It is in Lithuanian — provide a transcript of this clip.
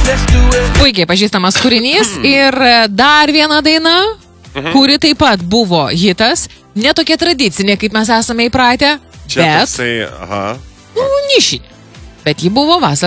Puikiai pažįstamas kūrinys ir dar viena daina, kuri taip pat buvo hitas, netokia tradicinė, kaip mes esame įpratę, Čia bet toksai, aha. nišinė. Bet ji buvo vasaros